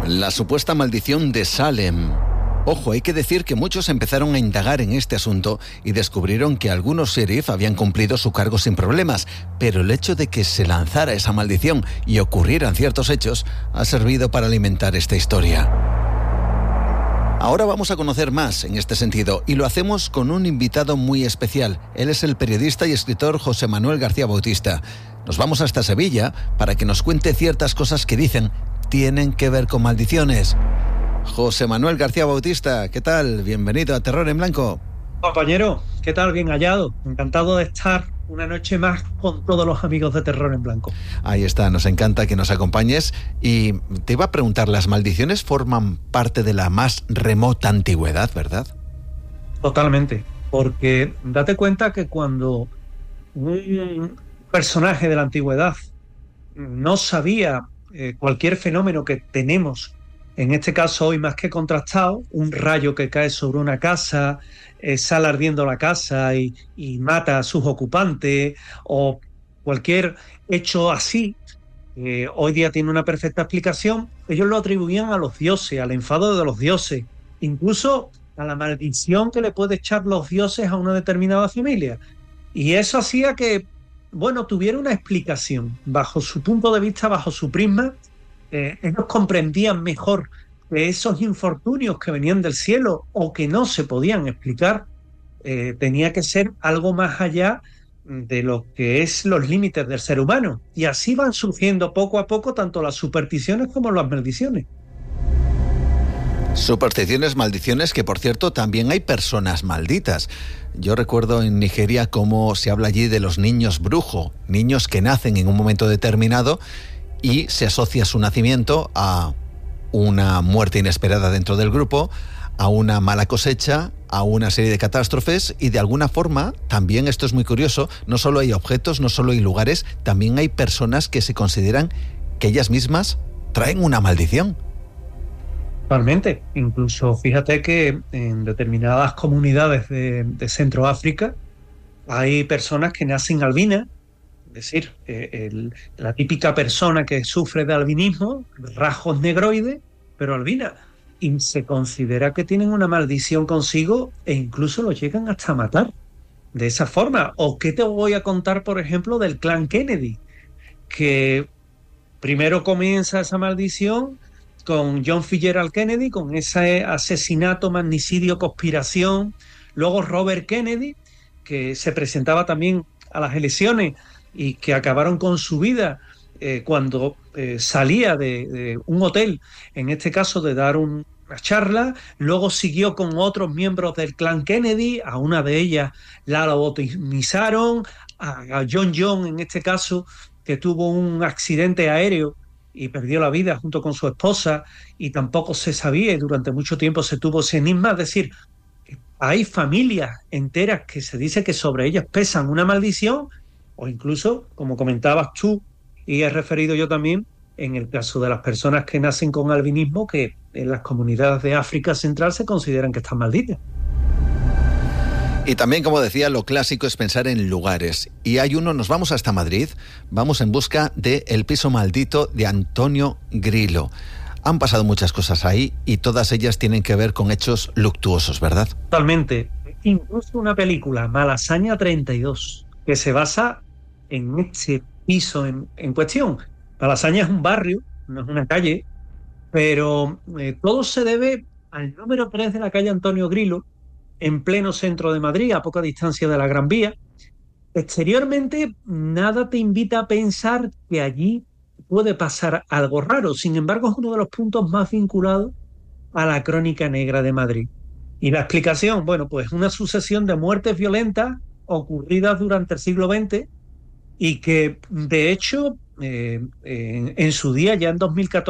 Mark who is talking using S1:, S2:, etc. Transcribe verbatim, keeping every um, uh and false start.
S1: La supuesta maldición de Salem. Ojo, hay que decir que muchos empezaron a indagar en este asunto y descubrieron que algunos sheriff habían cumplido su cargo sin problemas, pero el hecho de que se lanzara esa maldición y ocurrieran ciertos hechos ha servido para alimentar esta historia. Ahora vamos a conocer más en este sentido y lo hacemos con un invitado muy especial. Él es el periodista y escritor José Manuel García Bautista. Nos vamos hasta Sevilla para que nos cuente ciertas cosas que dicen tienen que ver con maldiciones. José Manuel García Bautista, ¿qué tal? Bienvenido a Terror en Blanco.
S2: Compañero, ¿qué tal? Bien hallado. Encantado de estar una noche más con todos los amigos de Terror en Blanco.
S1: Ahí está, nos encanta que nos acompañes. Y te iba a preguntar, las maldiciones forman parte de la más remota antigüedad, ¿verdad?
S2: Totalmente, porque date cuenta que cuando un personaje de la antigüedad no sabía eh, cualquier fenómeno que tenemos, en este caso hoy más que contrastado, un rayo que cae sobre una casa, eh, sale ardiendo la casa y, y mata a sus ocupantes, o cualquier hecho así, eh, hoy día tiene una perfecta explicación. Ellos lo atribuían a los dioses, al enfado de los dioses, incluso a la maldición que le puede echar los dioses a una determinada familia. Y eso hacía que, bueno, tuviera una explicación. Bajo su punto de vista, bajo su prisma, Eh, ellos comprendían mejor que esos infortunios que venían del cielo o que no se podían explicar, eh, tenía que ser algo más allá de lo que es los límites del ser humano. Y así van surgiendo poco a poco tanto las supersticiones como las maldiciones.
S1: Supersticiones, maldiciones, que por cierto también hay personas malditas. Yo recuerdo en Nigeria cómo se habla allí de los niños brujo, niños que nacen en un momento determinado y se asocia su nacimiento a una muerte inesperada dentro del grupo, a una mala cosecha, a una serie de catástrofes y de alguna forma, también esto es muy curioso, no solo hay objetos, no solo hay lugares, también hay personas que se consideran que ellas mismas traen una maldición.
S2: Totalmente. Incluso fíjate que en determinadas comunidades de, de Centroáfrica hay personas que nacen albinas. Es decir, eh, el, la típica persona que sufre de albinismo, rasgos negroides, pero albina, y se considera que tienen una maldición consigo e incluso lo llegan hasta matar de esa forma. ¿O qué te voy a contar, por ejemplo, del clan Kennedy? Que primero comienza esa maldición con John Fitzgerald Kennedy, con ese asesinato, magnicidio, conspiración. Luego Robert Kennedy, que se presentaba también a las elecciones y que acabaron con su vida eh, cuando eh, salía de, de un hotel, en este caso de dar un, una charla. Luego siguió con otros miembros del clan Kennedy, a una de ellas la lobotomizaron, a, a John John, en este caso, que tuvo un accidente aéreo y perdió la vida junto con su esposa, y tampoco se sabía, y durante mucho tiempo se tuvo ese enigma. Es decir, hay familias enteras que se dice que sobre ellas pesan una maldición, o incluso, como comentabas tú, y he referido yo también, en el caso de las personas que nacen con albinismo, que en las comunidades de África Central se consideran que están malditas.
S1: Y también, como decía, lo clásico es pensar en lugares. Y hay uno, nos vamos hasta Madrid, vamos en busca de El piso maldito de Antonio Grillo. Han pasado muchas cosas ahí y todas ellas tienen que ver con hechos luctuosos, ¿verdad?
S2: Totalmente. Incluso una película, Malasaña treinta y dos, que se basa en ese piso en, en cuestión. Malasaña es un barrio, no es una calle, pero eh, todo se debe al número tres de la calle Antonio Grillo, en pleno centro de Madrid, a poca distancia de la Gran Vía. Exteriormente, nada te invita a pensar que allí puede pasar algo raro. Sin embargo, es uno de los puntos más vinculados a la crónica negra de Madrid. Y la explicación, bueno, pues una sucesión de muertes violentas ocurridas durante el siglo veinte y que, de hecho, eh, en, en su día, ya en dos mil catorce,